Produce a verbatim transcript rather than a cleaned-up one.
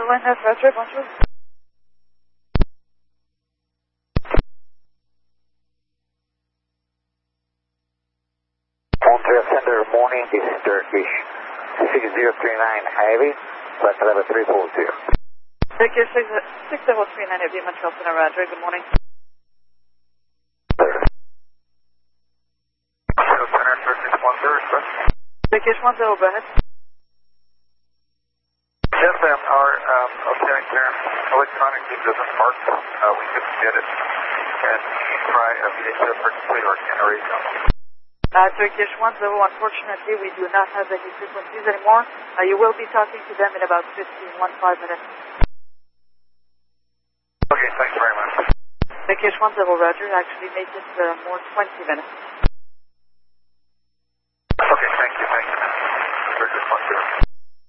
Berlin, Roger, bonjour. Montreal Center, morning, this is Turkish. six zero three nine Heavy, flight level three four zero. Turkish six zero three nine Heavy, Montreal Center, Roger, good morning. Montreal Center, Turkish one zero, sir. Turkish one zero, go ahead. Yes, ma'am, our um, obtaining clearance electronically doesn't mark. Uh, we couldn't get it. And you can try a V H F for complete or generation. Uh, Turkish one zero, unfortunately, we do not have any frequencies anymore. Uh, you will be talking to them in about fifteen, one, five minutes. Okay, thanks very much. Turkish one zero, Roger, actually make it uh, more twenty minutes.